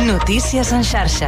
Notícies en xarxa.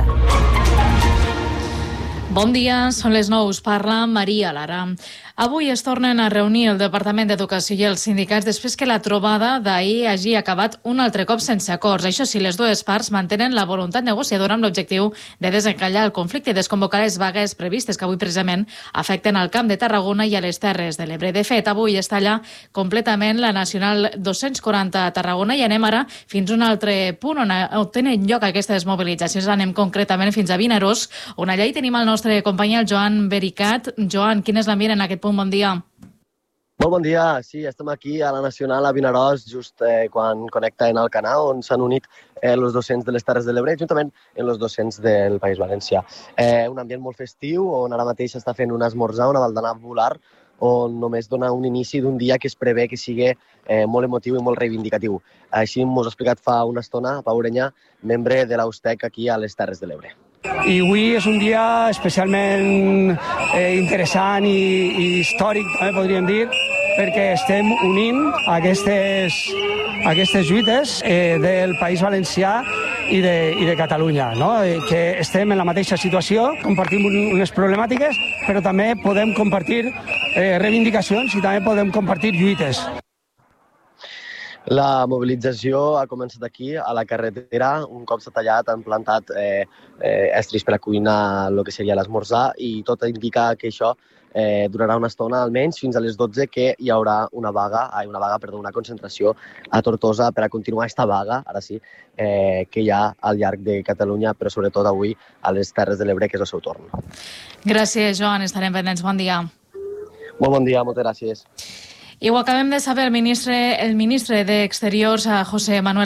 Bon dia, són les 9, us parla Maria Lara. Avui es tornen a reunir el Departament d'Educació i els sindicats després que la trobada d'ahir hagi acabat un altre cop sense acords. Això sí, les dues parts mantenen la voluntat negociadora amb l'objectiu de desencallar el conflicte i desconvocar les vagues previstes que avui precisament afecten al Camp de Tarragona i a les Terres de l'Ebre. De fet, avui està allà completament la Nacional 240 a Tarragona i anem ara fins a un altre punt on tenen lloc aquestes mobilitzacions. Anem concretament fins a Vinaròs, on allà hi tenim el nostre company, el Joan Bericat. Joan, quin és l'ambient en aquest punt? Bon dia. Molt bon dia. Sí, estem aquí a la Nacional a Vinaròs, just quan connecten al canal, on s'han unit els docents de les Terres de l'Ebre, juntament amb els docents del País Valencià. Un ambient molt festiu, on ara mateix s'està fent un esmorzar, una baldanà popular, on només dona un inici d'un dia que es prevé que sigui molt emotiu i molt reivindicatiu. Així m'ho ha explicat fa una estona Pau Ureña, membre de l'Austec aquí a les Terres de l'Ebre. I avui és un dia especialment interessant i històric, també podríem dir, perquè estem unint aquestes lluites del País Valencià i de Catalunya, no? Que estem en la mateixa situació, compartim unes problemàtiques, però també podem compartir reivindicacions i també podem compartir lluites. La mobilització ha començat aquí, a la carretera. Un cop s'ha tallat, han plantat estris per a cuinar el que seria l'esmorzar i tot indica que això durarà una estona, almenys fins a les 12, que hi haurà una concentració a Tortosa per a continuar aquesta vaga, ara sí, que hi ha al llarg de Catalunya, però sobretot avui a les Terres de l'Ebre, que és el seu torn. Gràcies, Joan. Estarem pendents. Bon dia. Molt bon dia, moltes gràcies. I ho acabem de saber, el ministre d'Exteriors, José Manuel